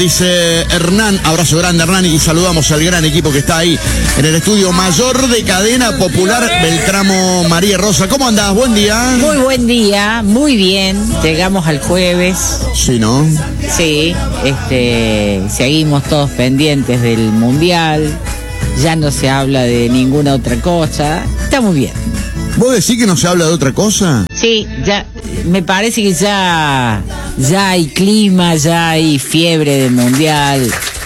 Dice Hernán, abrazo grande Hernán, y saludamos al gran equipo que está ahí en el estudio mayor de Cadena Popular, Beltramo María Rosa. ¿Cómo andás? Buen día. Muy buen día, muy bien. Llegamos al jueves. Sí, ¿no? Sí, seguimos todos pendientes del Mundial. Ya no se habla de ninguna otra cosa. Está muy bien. ¿Vos decís que no se habla de otra cosa? Sí, ya me parece que ya hay clima, ya hay fiebre del Mundial.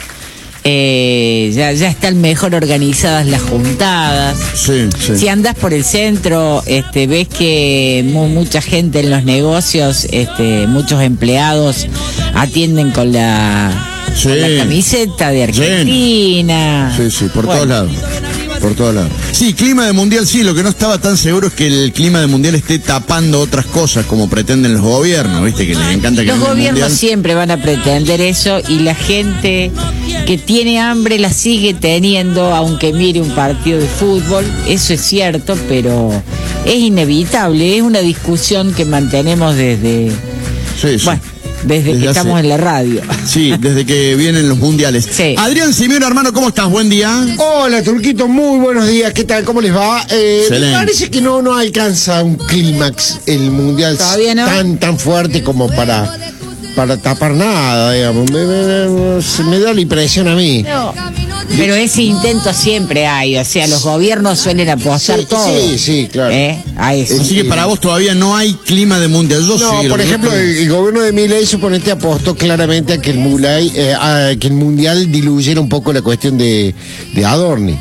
Ya están mejor organizadas las juntadas. Sí. Si andás por el centro, ves que mucha gente en los negocios, muchos empleados atienden con la camiseta de Argentina. Sí, por todos lados. Por todos lados. Sí, clima de mundial, sí, lo que no estaba tan seguro es que el clima de mundial esté tapando otras cosas como pretenden los gobiernos, ¿viste? Que les encanta que los gobiernos siempre van a pretender eso, y la gente que tiene hambre la sigue teniendo aunque mire un partido de fútbol. Eso es cierto, pero es inevitable, es una discusión que mantenemos desde... Bueno, desde que estamos en la radio. Sí, desde que vienen los mundiales. Sí. Adrián Simeone, hermano, ¿cómo estás? Buen día. Hola, Turquito, muy buenos días. ¿Qué tal? ¿Cómo les va? Me parece que no alcanza un clímax el mundial tan fuerte como para tapar nada, digamos. Me da la impresión a mí. No. Pero ese intento siempre hay, o sea, los gobiernos suelen apostar todo. Sí, claro. A eso. Así que para vos todavía no hay clima de mundial. Por ejemplo, el gobierno de Milei suponete apostó claramente a que el mundial diluyera un poco la cuestión de Adorni.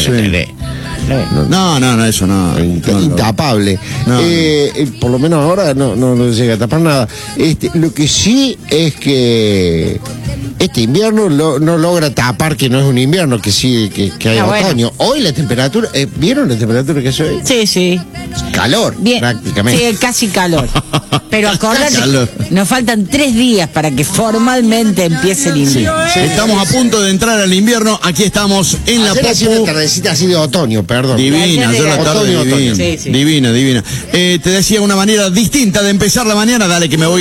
No, eso no. Intapable. Por lo menos ahora no llega a tapar nada. Lo que sí es que este invierno no logra tapar que no es un invierno, que sí, que hay otoño. Hoy la temperatura, ¿vieron la temperatura que es hoy? Sí. Calor, bien, prácticamente. Sí, casi calor. Pero acordate, nos faltan 3 días para que formalmente empiece el invierno. Sí. Estamos a punto de entrar al invierno. Aquí estamos en la Popu. Una tardecita así de otoño, perdón. Divina, ayer la tarde divina. Sí. Divina. Te decía una manera distinta de empezar la mañana. Dale que me voy.